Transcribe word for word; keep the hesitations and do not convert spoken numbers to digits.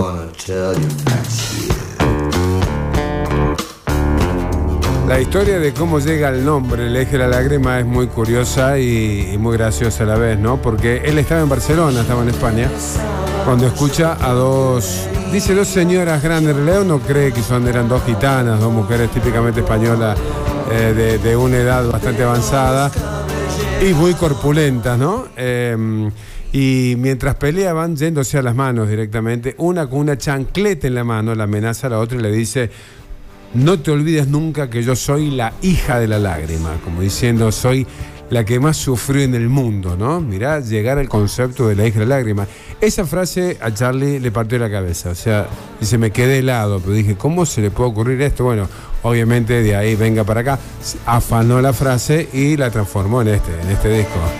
La historia de cómo llega el nombre, el eje de la lágrima, es muy curiosa y, y muy graciosa a la vez, ¿no? Porque él estaba en Barcelona, estaba en España, cuando escucha a dos, dice dos señoras grandes, en realidad uno cree que son, eran dos gitanas, dos mujeres típicamente españolas eh, de, de una edad bastante avanzada y muy corpulentas, ¿no? Eh, y mientras peleaban, yéndose a las manos directamente, una con una chancleta en la mano, la amenaza a la otra y le dice: no te olvides nunca que yo soy la hija de la lágrima, como diciendo, soy la que más sufrió en el mundo, ¿no? Mirá, llegar al concepto de la hija de la lágrima. Esa frase a Charlie le partió la cabeza, o sea, dice, me quedé helado, pero dije, ¿cómo se le puede ocurrir esto? Bueno, obviamente de ahí venga para acá, afanó la frase y la transformó en este, en este disco.